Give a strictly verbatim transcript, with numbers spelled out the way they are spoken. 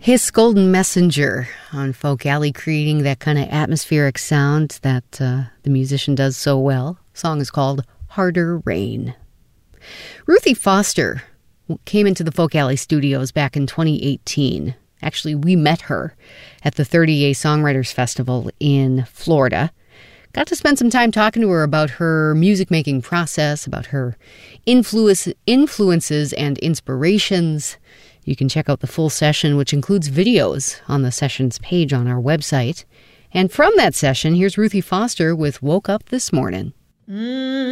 His Golden Messenger on Folk Alley, creating that kind of atmospheric sound that uh, the musician does so well. The song is called Harder Rain. Ruthie Foster came into the Folk Alley studios back in twenty eighteen. Actually, we met her at the thirty A Songwriters Festival in Florida. Got to spend some time talking to her about her music-making process, about her influence, influences and inspirations. You can check out the full session, which includes videos, on the sessions page on our website. And from that session, here's Ruthie Foster with Woke Up This Morning. Mm.